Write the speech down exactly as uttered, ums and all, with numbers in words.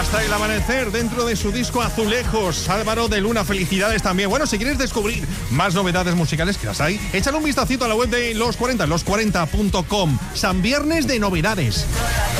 Hasta el amanecer, dentro de su disco Azulejos. Álvaro de Luna, felicidades también. Bueno, si quieres descubrir más novedades musicales, que las hay, échale un vistacito a la web de Los cuarenta, los cuarenta punto com. San Viernes de novedades.